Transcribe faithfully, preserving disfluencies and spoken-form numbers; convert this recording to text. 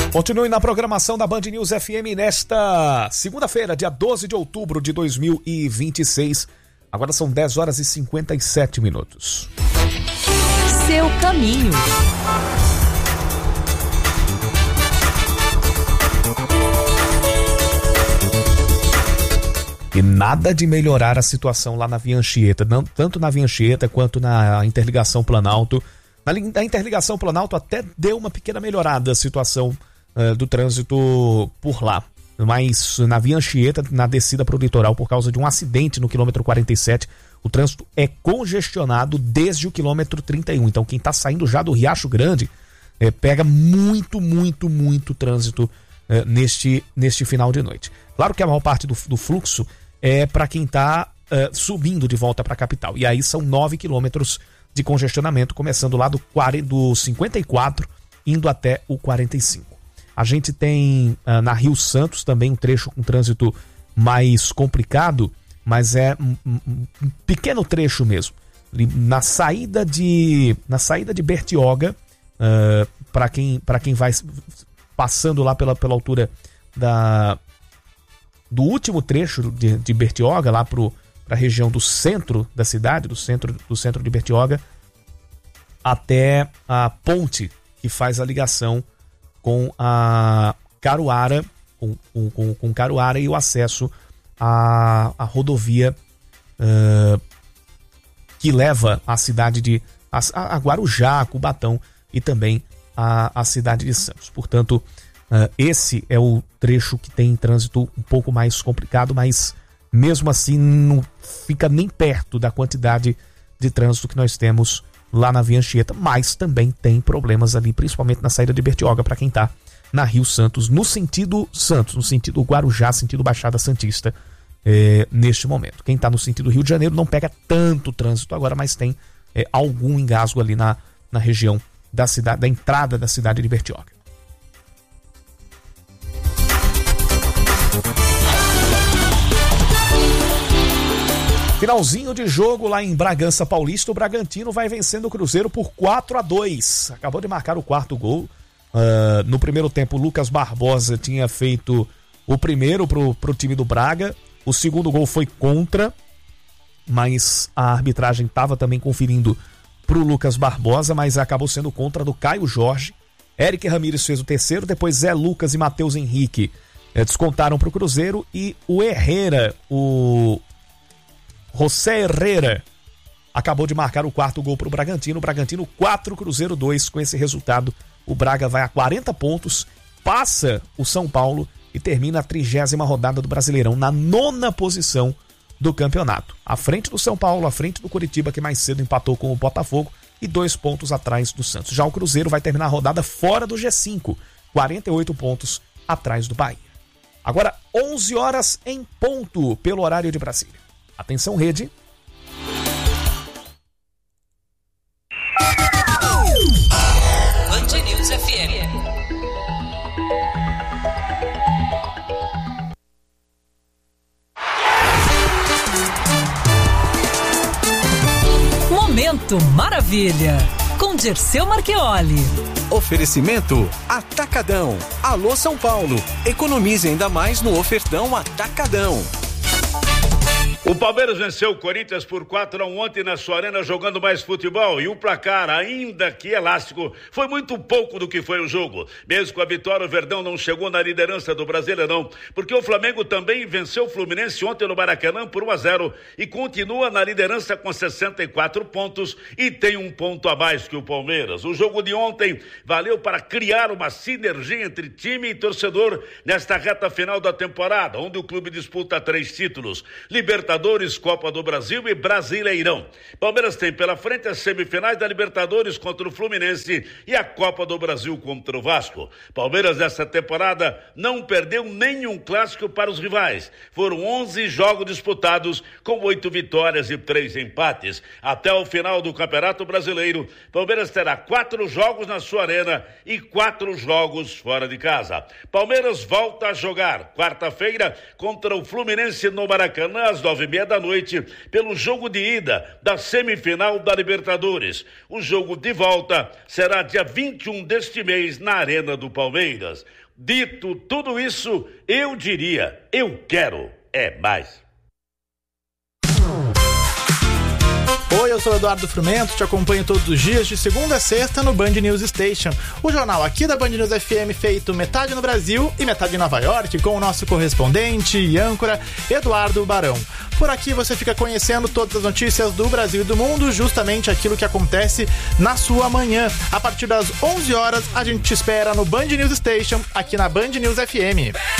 Continue na programação da Band News F M nesta segunda-feira, dia doze de outubro de dois mil e vinte e seis. Agora são dez horas e cinquenta e sete minutos. Seu caminho. E nada de melhorar a situação lá na Via Anchieta, não, tanto na Via Anchieta quanto na Interligação Planalto. Na, na Interligação Planalto até deu uma pequena melhorada a situação uh, do trânsito por lá. Mas na Via Anchieta, na descida para o litoral, por causa de um acidente no quilômetro quarenta e sete, o trânsito é congestionado desde o quilômetro trinta e um. Então quem está saindo já do Riacho Grande é, pega muito, muito, muito trânsito é, neste, neste final de noite. Claro que a maior parte do, do fluxo é para quem está é, subindo de volta para a capital. E aí são nove quilômetros de congestionamento, começando lá do, do cinquenta e quatro, indo até o quarenta e cinco. A gente tem uh, na Rio Santos também um trecho com trânsito mais complicado, mas é um, um, um pequeno trecho mesmo. Na saída de, na saída de Bertioga, uh, para quem, para quem vai passando lá pela, pela altura da, do último trecho de, de Bertioga, lá para a região do centro da cidade, do centro, do centro de Bertioga, até a ponte que faz a ligação com a Caruara, com, com, com Caruara e o acesso à, à rodovia uh, que leva à cidade de a, a Guarujá, a Cubatão e também a, a cidade de Santos. Portanto, uh, esse é o trecho que tem trânsito um pouco mais complicado, mas mesmo assim não fica nem perto da quantidade de trânsito que nós temos lá na Via Anchieta, mas também tem problemas ali, principalmente na saída de Bertioga, para quem está na Rio Santos, no sentido Santos, no sentido Guarujá, sentido Baixada Santista, é, neste momento. Quem está no sentido Rio de Janeiro não pega tanto trânsito agora, mas tem é, algum engasgo ali na, na região da cidade, da entrada da cidade de Bertioga. Finalzinho de jogo lá em Bragança Paulista, o Bragantino vai vencendo o Cruzeiro por quatro a dois. Acabou de marcar o quarto gol. Uh, no primeiro tempo, o Lucas Barbosa tinha feito o primeiro pro, pro time do Braga. O segundo gol foi contra, mas a arbitragem estava também conferindo pro Lucas Barbosa, mas acabou sendo contra do Caio Jorge. Eric Ramírez fez o terceiro, depois Zé Lucas e Matheus Henrique eh, descontaram pro Cruzeiro e o Herrera, o José Herrera, acabou de marcar o quarto gol para o Bragantino. Bragantino quatro, Cruzeiro dois. Com esse resultado, o Braga vai a quarenta pontos, passa o São Paulo e termina a trigésima rodada do Brasileirão na nona posição do campeonato. À frente do São Paulo, à frente do Coritiba, que mais cedo empatou com o Botafogo, e dois pontos atrás do Santos. Já o Cruzeiro vai terminar a rodada fora do G cinco, quarenta e oito pontos atrás do Bahia. Agora, onze horas em ponto pelo horário de Brasília. Atenção, rede. Band News F M. Momento Maravilha, com Dirceu Marchioli. Oferecimento Atacadão. Alô São Paulo, economize ainda mais no ofertão Atacadão. O Palmeiras venceu o Corinthians por quatro a um ontem na sua arena, jogando mais futebol, e o placar, ainda que elástico, foi muito pouco do que foi o jogo. Mesmo com a vitória, o Verdão não chegou na liderança do Brasileirão, porque o Flamengo também venceu o Fluminense ontem no Maracanã por um a zero e continua na liderança com sessenta e quatro pontos e tem um ponto a mais que o Palmeiras. O jogo de ontem valeu para criar uma sinergia entre time e torcedor nesta reta final da temporada, onde o clube disputa três títulos: Libertadores, Copa do Brasil e Brasileirão. Palmeiras tem pela frente as semifinais da Libertadores contra o Fluminense e a Copa do Brasil contra o Vasco. Palmeiras nessa temporada não perdeu nenhum clássico para os rivais. Foram onze jogos disputados com oito vitórias e três empates. Até o final do Campeonato Brasileiro, Palmeiras terá quatro jogos na sua arena e quatro jogos fora de casa. Palmeiras volta a jogar quarta-feira contra o Fluminense no Maracanã às nove meia da noite, pelo jogo de ida da semifinal da Libertadores. O jogo de volta será dia vinte e um deste mês na Arena do Palmeiras. Dito tudo isso, eu diria, eu quero é mais. Oi, eu sou o Eduardo Frumento, te acompanho todos os dias de segunda a sexta no Band News Station, o jornal aqui da Band News F M feito metade no Brasil e metade em Nova York, com o nosso correspondente e âncora Eduardo Barão. Por aqui você fica conhecendo todas as notícias do Brasil e do mundo, justamente aquilo que acontece na sua manhã. A partir das onze horas a gente te espera no Band News Station, aqui na Band News F M.